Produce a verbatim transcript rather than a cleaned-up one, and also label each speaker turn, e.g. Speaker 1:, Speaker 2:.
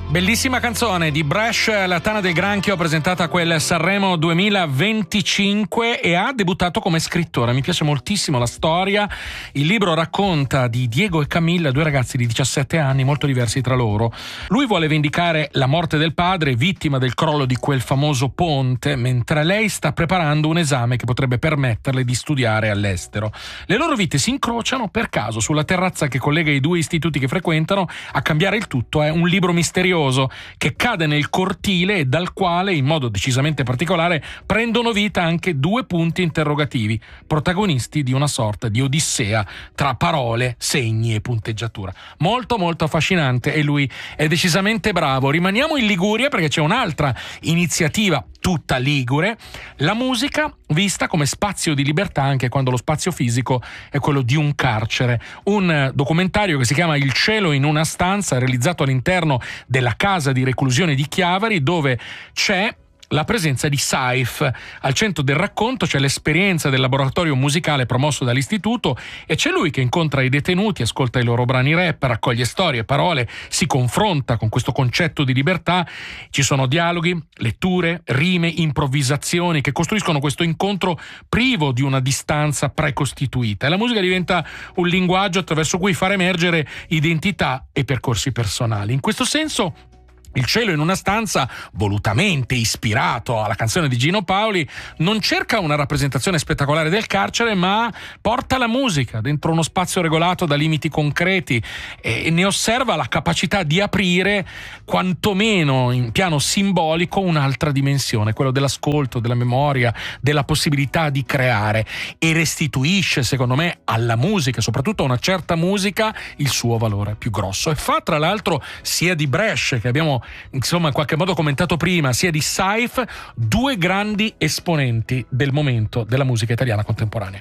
Speaker 1: Bellissima canzone di Bresh, La Tana del Granchio, presentata a quel Sanremo duemilaventicinque, e ha debuttato come scrittore. Mi piace moltissimo la storia. Il libro racconta di Diego e Camilla, due ragazzi di diciassette anni molto diversi tra loro. Lui vuole vendicare la morte del padre, vittima del crollo di quel famoso ponte, mentre lei sta preparando un esame che potrebbe permetterle di studiare all'estero. Le loro vite si incrociano per caso sulla terrazza che collega i due istituti che frequentano. A cambiare il tutto è un libro misterioso che cade nel cortile e dal quale, in modo decisamente particolare, prendono vita anche due punti interrogativi, protagonisti di una sorta di odissea tra parole, segni e punteggiatura. Molto molto affascinante, e lui è decisamente bravo. Rimaniamo in Liguria perché c'è un'altra iniziativa tutta ligure, la musica vista come spazio di libertà anche quando lo spazio fisico è quello di un carcere. Un documentario che si chiama Il cielo in una stanza, realizzato all'interno della casa di reclusione di Chiavari, dove c'è la presenza di Saif. Al centro del racconto c'è l'esperienza del laboratorio musicale promosso dall'istituto, e c'è lui che incontra i detenuti, ascolta i loro brani rap, raccoglie storie, parole, si confronta con questo concetto di libertà. Ci sono dialoghi, letture, rime, improvvisazioni che costruiscono questo incontro privo di una distanza precostituita, e la musica diventa un linguaggio attraverso cui far emergere identità e percorsi personali. In questo senso Il cielo in una stanza, volutamente ispirato alla canzone di Gino Paoli, non cerca una rappresentazione spettacolare del carcere, ma porta la musica dentro uno spazio regolato da limiti concreti e ne osserva la capacità di aprire, quantomeno in piano simbolico, un'altra dimensione, quello dell'ascolto, della memoria, della possibilità di creare, e restituisce, secondo me, alla musica, soprattutto a una certa musica, il suo valore più grosso. E fa, tra l'altro, sia di Bresh, che abbiamo insomma in qualche modo commentato prima, sia di Saif, due grandi esponenti del momento della musica italiana contemporanea.